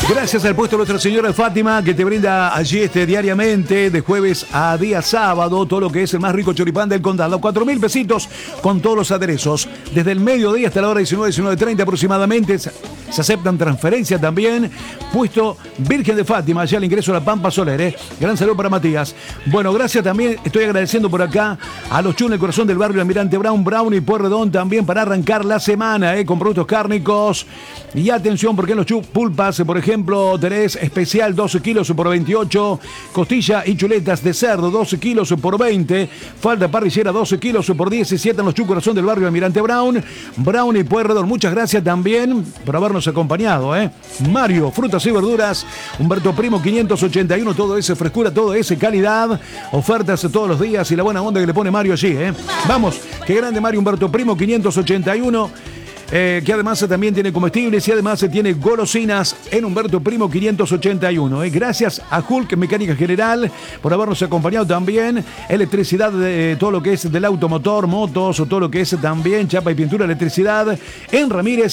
Gracias al puesto Nuestra Señora de Fátima, que te brinda allí diariamente, de jueves a día sábado, todo lo que es el más rico choripán del condado. 4.000 pesitos con todos los aderezos. Desde el mediodía hasta la hora 19:30 aproximadamente. Se aceptan transferencias también. Puesto Virgen de Fátima, allá al ingreso a la Pampa Soler. Gran saludo para Matías. Bueno, gracias también. Estoy agradeciendo por acá a los Chun, el corazón del barrio Almirante Brown y Pueyrredón también para arrancar la semana, con productos cárnicos. Y atención, porque en los pulpas, por ejemplo, tenés especial 12 kilos por 28, costilla y chuletas de cerdo 12 kilos por 20, falda parrillera 12 kilos por 17 en los Chun, corazón del barrio Almirante Brown y Pueyrredón. Muchas gracias también por habernos acompañado, Mario, frutas y verduras, Humberto Primo 581, todo ese frescura, todo ese calidad, ofertas todos los días y la buena onda que le pone Mario allí, Vamos, qué grande Mario, Humberto Primo 581. Que además también tiene comestibles y además tiene golosinas en Humberto Primo 581. Gracias a Hulk Mecánica General por habernos acompañado también. Electricidad, de todo lo que es del automotor, motos o todo lo que es también chapa y pintura, electricidad en Ramírez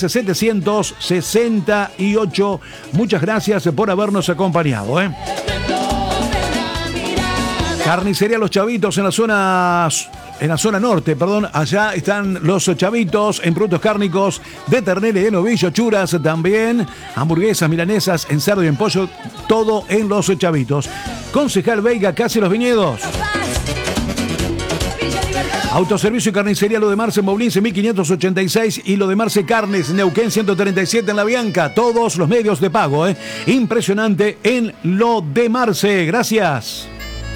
768. Muchas gracias por habernos acompañado. Carnicería Los Chavitos en la zona norte, allá están los chavitos en productos cárnicos de ternera y de novillo, churas también, hamburguesas, milanesas, en cerdo y en pollo, todo en los chavitos. Concejal Veiga, casi Los Viñedos. Autoservicio y carnicería Lo de Marce en Moulince 1586 y Lo de Marce Carnes Neuquén 137 en La Bianca. Todos los medios de pago, Impresionante en Lo de Marce. Gracias.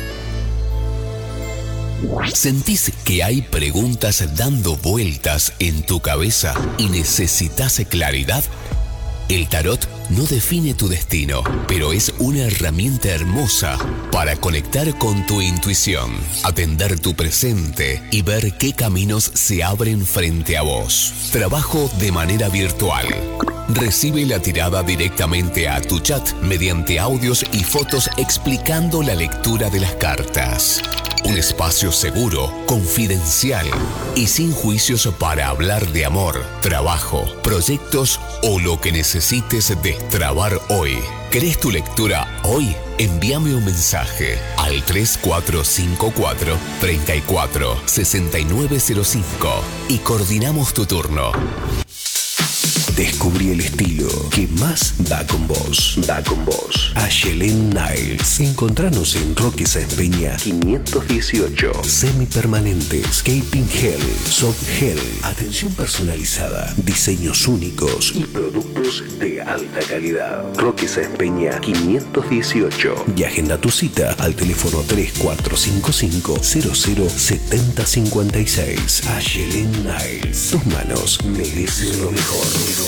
¿Sentís que hay preguntas dando vueltas en tu cabeza y necesitas claridad? El tarot no define tu destino, pero es una herramienta hermosa para conectar con tu intuición, atender tu presente y ver qué caminos se abren frente a vos. Trabajo de manera virtual. Recibe la tirada directamente a tu chat mediante audios y fotos explicando la lectura de las cartas. Un espacio seguro, confidencial y sin juicios para hablar de amor, trabajo, proyectos o lo que necesites destrabar hoy. ¿Querés tu lectura hoy? Envíame un mensaje al 3454 34 6905 y coordinamos tu turno. Descubrí el estilo que más va con vos. Ayelen Nails. Encontranos en Roque Sáenz Peña 518. Semipermanentes, Caping Gel, Soft Gel, atención personalizada, diseños únicos y productos de alta calidad. Roque Sáenz Peña 518. Y agenda tu cita al teléfono 3455 007056. Ayelen Nails. Tus manos merecen lo mejor.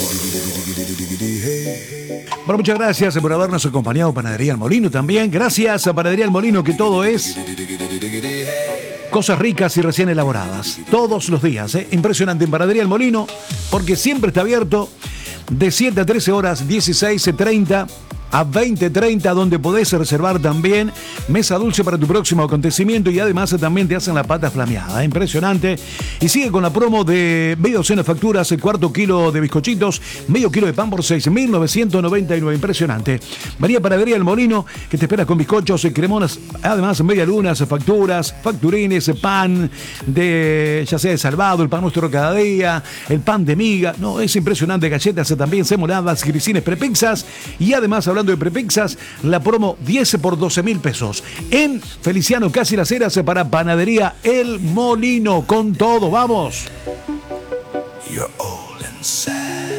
Bueno, muchas gracias por habernos acompañado. Panadería El Molino también. Gracias a Panadería El Molino, que todo es cosas ricas y recién elaboradas. Todos los días, Impresionante en Panadería El Molino, porque siempre está abierto de 7 a 13 horas, 16:30 a 20:30, donde podés reservar también mesa dulce para tu próximo acontecimiento y además también te hacen la pata flameada. Impresionante. Y sigue con la promo de media docena de facturas, el cuarto kilo de bizcochitos, medio kilo de pan por 6.999. Impresionante. María Panadería El Molino, que te espera con bizcochos, cremonas, además media lunas, facturas, facturines, pan de, ya sea de salvado, el pan nuestro cada día, el pan de miga. No, es impresionante. Galletas también, semoladas, grisines, prepizzas y además, hablando de prepizzas, la promo 10 por 12.000 pesos en Feliciano Casi Las Heras para Panadería El Molino. Con todo, vamos. You're all inside.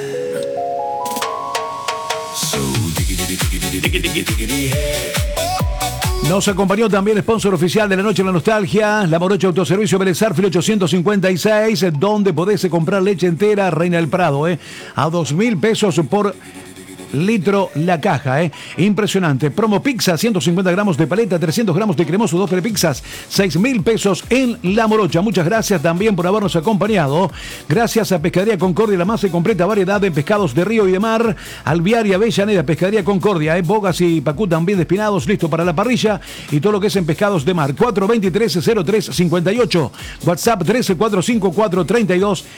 So nos acompañó también sponsor oficial de la Noche de la Nostalgia, La Morocha Autoservicio Vélez Arfiel 856, donde podés comprar leche entera Reina del Prado, a 2.000 pesos por litro la caja, Impresionante. Promo pizza, 150 gramos de paleta, 300 gramos de cremoso, 2 prepizzas, 6.000 pesos en La Morocha. Muchas gracias también por habernos acompañado. Gracias a Pescadería Concordia, la más completa variedad de pescados de río y de mar. Alviar y Avellaneda, Pescadería Concordia, bogas y pacú también despinados, listo para la parrilla y todo lo que es en pescados de mar. 423-0358. WhatsApp 13454322